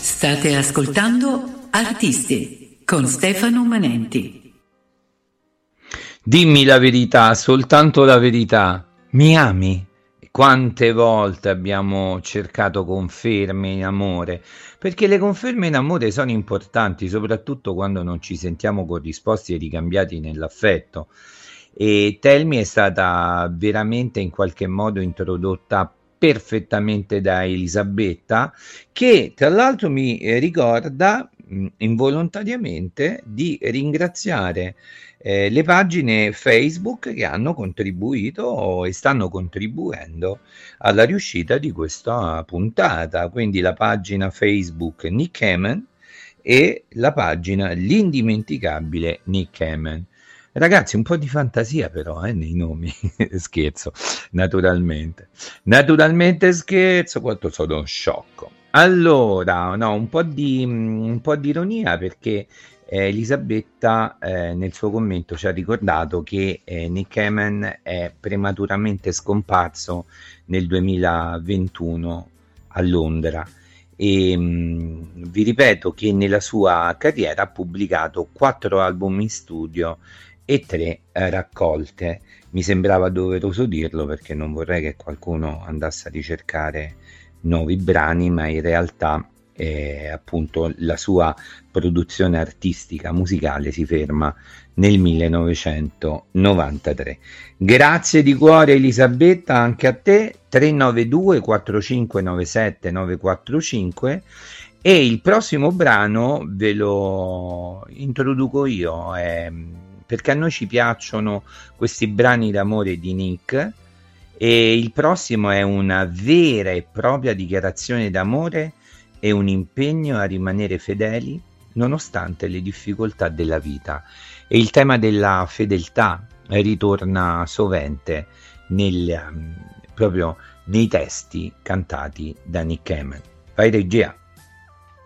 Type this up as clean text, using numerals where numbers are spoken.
State ascoltando Artisti con Stefano Manenti. Dimmi la verità, soltanto la verità. Mi ami? Quante volte abbiamo cercato conferme in amore? Perché le conferme in amore sono importanti, soprattutto quando non ci sentiamo corrisposti e ricambiati nell'affetto. E Tell Me è stata veramente in qualche modo introdotta perfettamente da Elisabetta, che tra l'altro mi ricorda involontariamente di ringraziare le pagine Facebook che hanno contribuito e stanno contribuendo alla riuscita di questa puntata, quindi la pagina Facebook Nick Kamen e la pagina L'indimenticabile Nick Kamen. Ragazzi, un po' di fantasia però nei nomi. Scherzo, naturalmente scherzo, quanto sono sciocco. Allora, no, un po' di ironia, perché Elisabetta nel suo commento ci ha ricordato che Nick Kamen è prematuramente scomparso nel 2021 a Londra. E vi ripeto che nella sua carriera ha pubblicato 4 album in studio e 3 raccolte. Mi sembrava doveroso dirlo perché non vorrei che qualcuno andasse a ricercare nuovi brani, ma in realtà appunto la sua produzione artistica musicale si ferma nel 1993. Grazie di cuore Elisabetta, anche a te. 392 4597 945 e il prossimo brano ve lo introduco io, perché a noi ci piacciono questi brani d'amore di Nick, e il prossimo è una vera e propria dichiarazione d'amore e un impegno a rimanere fedeli nonostante le difficoltà della vita. E il tema della fedeltà ritorna sovente proprio nei testi cantati da Nick Kamen. Vai regia.